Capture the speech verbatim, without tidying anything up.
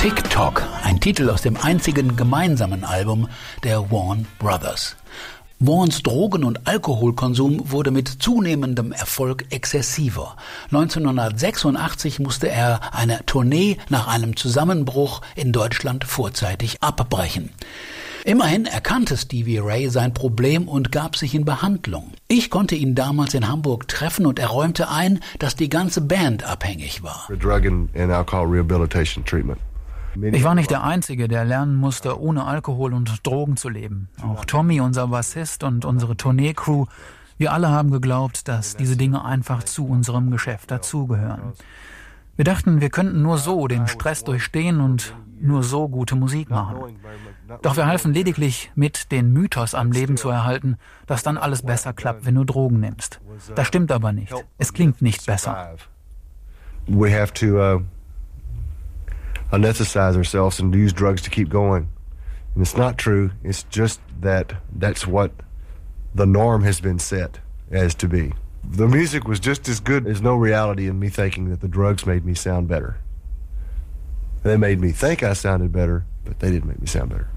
Tick-Tock, ein Titel aus dem einzigen gemeinsamen Album der Warn Brothers. Warns Drogen- und Alkoholkonsum wurde mit zunehmendem Erfolg exzessiver. neunzehnhundertsechsundachtzig musste er eine Tournee nach einem Zusammenbruch in Deutschland vorzeitig abbrechen. Immerhin erkannte Stevie Ray sein Problem und gab sich in Behandlung. Ich konnte ihn damals in Hamburg treffen und er räumte ein, dass die ganze Band abhängig war. Ich war nicht der Einzige, der lernen musste, ohne Alkohol und Drogen zu leben. Auch Tommy, unser Bassist, und unsere Tournee-Crew, wir alle haben geglaubt, dass diese Dinge einfach zu unserem Geschäft dazugehören. Wir dachten, wir könnten nur so den Stress durchstehen und nur so gute Musik machen. Doch wir halfen lediglich mit, den Mythos am Leben zu erhalten, dass dann alles besser klappt, wenn du Drogen nimmst. Das stimmt aber nicht. Es klingt nicht besser. We have to uh, anesthetize ourselves and use drugs to keep going. And it's not true. It's just that that's what the norm has been set as to be. The music was just as good. There's no reality in me thinking that the drugs made me sound better. They made me think I sounded better, but they didn't make me sound better.